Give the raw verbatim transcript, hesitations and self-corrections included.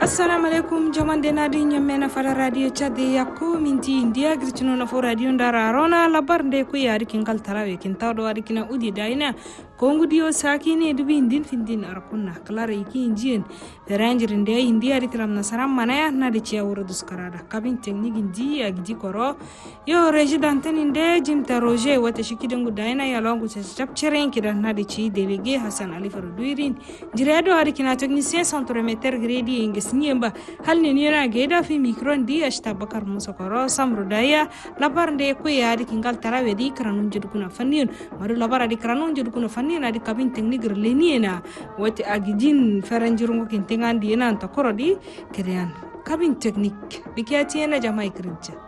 Assalamu alaikum jamande nadi nyamena fala radio chade yakko minti india grituno na fo radio ndara rona labar nde ku yari kingal tarawe kin tawdo wadi kina udi daina kongu dio sakini dubi indin findin arkunna klara iki injin ranger nde india ritram nasaram manaya na de chia wuro duskarada kabin teknik indi agdi koro yo residenten inde jimta roger wata shikidangu daina ya longu chapcheren kidan na de chi délégué Hassan Ali Farduirin jiredo wadi kina technicien centre meter gredi ingis nyemba hal ne nira geda fi mikron di ashta bakar musa koro samru daya labar nde ku yadi kingal tarawe di kranun judukuna fannion maru labar di kranun judukuna fannion adi kabin teknik releniena wati agijin faranjirungo kintengan di ena antakoro di kerean kabin teknik bikiati ena jamai kerja